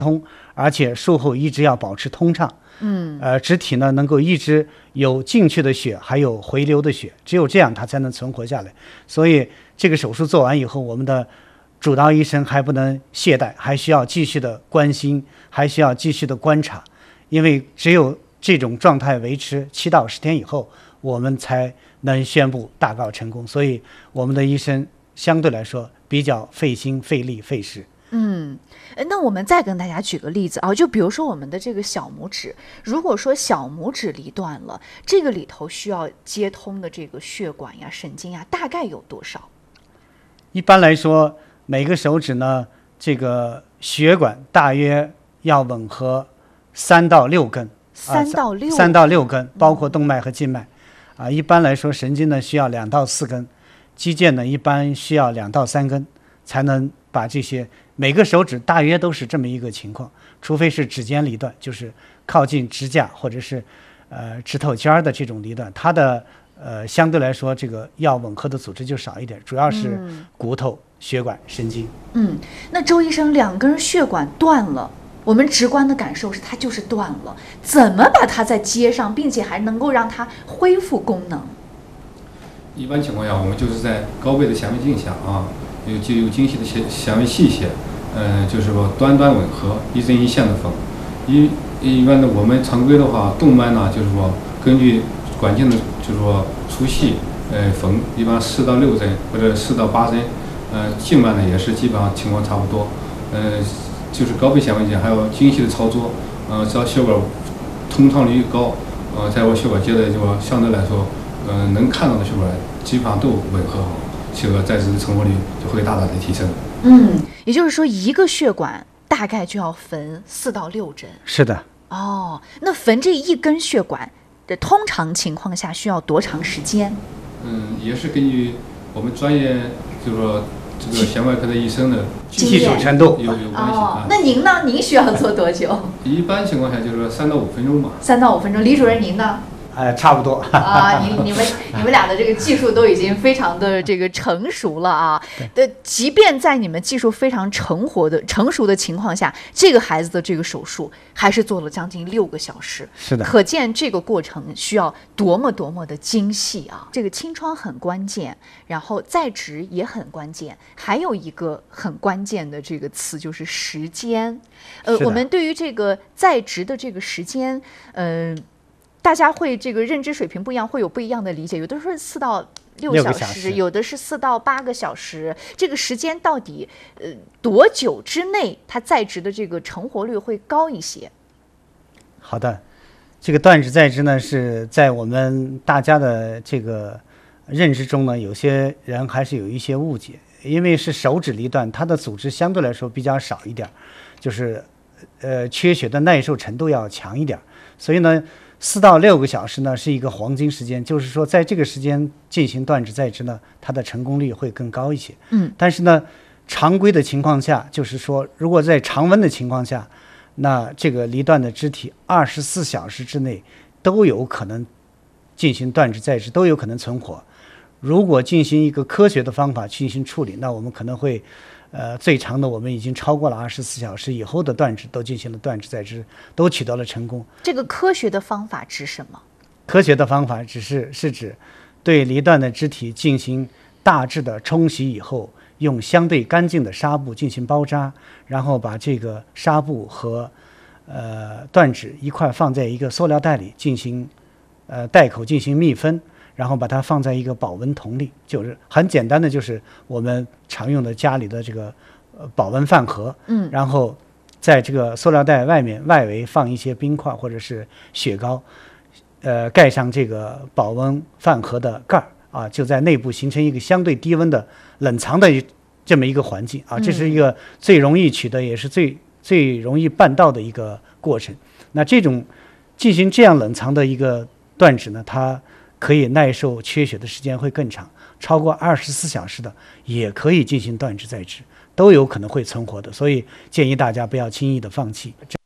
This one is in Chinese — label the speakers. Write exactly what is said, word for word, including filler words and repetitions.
Speaker 1: 通，而且术后一直要保持通畅。嗯，呃，肢体呢能够一直有进去的血，还有回流的血，只有这样它才能存活下来。所以这个手术做完以后，我们的主刀医生还不能懈怠，还需要继续的关心，还需要继续的观察，因为只有这种状态维持七到十天以后，我们才能宣布大告成功。所以我们的医生相对来说比较费心、费力、费时。
Speaker 2: 嗯，那我们再跟大家举个例子啊，就比如说我们的这个小拇指，如果说小拇指离断了，这个里头需要接通的这个血管呀、神经呀，大概有多少？
Speaker 1: 一般来说，每个手指呢，这个血管大约要吻合三到六根，
Speaker 2: 三到六、
Speaker 1: 啊、三到六根，包括动脉和静脉。嗯、啊，一般来说，神经呢需要两到四根，肌腱呢一般需要两到三根，才能把这些。每个手指大约都是这么一个情况，除非是指尖离断，就是靠近指甲或者是呃指头尖的这种离断，它的呃相对来说这个要吻合的组织就少一点，主要是骨头、嗯、血管、神经。
Speaker 2: 嗯，那周医生，两根血管断了，我们直观的感受是它就是断了，怎么把它再接上，并且还能够让它恢复功能？
Speaker 3: 一般情况下，我们就是在高倍的显微镜下啊，有就有精细的显微器械。嗯、呃，就是说端端吻合，一针一线的缝。一一般的我们常规的话，动脉呢，就是说根据管径的，就是说粗细，呃，缝一般四到六针或者四到八针。呃，静脉呢也是基本上情况差不多。呃，就是高倍显微镜还有精细的操作，呃，只要血管通畅率高，呃，在我血管接的就相对来说，呃，能看到的血管基本上都吻合好，这个在职的成活率就会大大的提升。
Speaker 2: 嗯，也就是说，一个血管大概就要缝四到六针。
Speaker 1: 是的。
Speaker 2: 哦，那缝这一根血管的通常情况下需要多长时间？
Speaker 3: 嗯，也是根据我们专业，就是说这个显外科的医生的
Speaker 1: 技术程度
Speaker 3: 有有关系。
Speaker 2: 哦，
Speaker 3: 啊、
Speaker 2: 那您呢？您需要做多久？
Speaker 3: 一般情况下就是说三到五分钟吧。
Speaker 2: 三到五分钟，李主任您呢？
Speaker 1: 呃，差不多
Speaker 2: 啊，你你们你们俩的这个技术都已经非常的这个成熟了啊。对，即便在你们技术非常成活的成熟的情况下，这个孩子的这个手术还是做了将近六个小时。
Speaker 1: 是的，
Speaker 2: 可见这个过程需要多么多么的精细啊！这个清创很关键，然后在职也很关键，还有一个很关键的这个词就是时间。呃，我们对于这个在职的这个时间，嗯、呃。大家会这个认知水平不一样，会有不一样的理解。有的是四到六小时，
Speaker 1: 小时
Speaker 2: 有的是四到八个小时。这个时间到底呃多久之内，它在职的这个成活率会高一些？
Speaker 1: 好的，这个断指在职呢，是在我们大家的这个认知中呢，有些人还是有一些误解，因为是手指离断，它的组织相对来说比较少一点，就是呃缺血的耐受程度要强一点，所以呢。四到六个小时呢是一个黄金时间，就是说在这个时间进行断指在职呢，它的成功率会更高一些。
Speaker 2: 嗯，
Speaker 1: 但是呢，常规的情况下，就是说如果在常温的情况下，那这个离断的肢体二十四小时之内都有可能进行断指在职，都有可能存活。如果进行一个科学的方法进行处理，那我们可能会。呃，最长的我们已经超过了二十四小时以后的断指都进行了断指在职，都取得了成功。
Speaker 2: 这个科学的方法指什么？
Speaker 1: 科学的方法只是是指对离断的肢体进行大致的冲洗以后，用相对干净的纱布进行包扎，然后把这个纱布和呃断指一块放在一个塑料袋里进行呃袋口进行密封。然后把它放在一个保温桶里，就是很简单的，就是我们常用的家里的这个呃保温饭盒，
Speaker 2: 嗯，
Speaker 1: 然后在这个塑料袋外面外围放一些冰块或者是雪糕，呃，盖上这个保温饭盒的盖儿啊，就在内部形成一个相对低温的冷藏的这么一个环境啊，这是一个最容易取得也是最最容易办到的一个过程。那这种进行这样冷藏的一个断指呢，它可以耐受缺血的时间会更长，超过二十四小时的也可以进行断指在职，都有可能会存活的，所以建议大家不要轻易的放弃。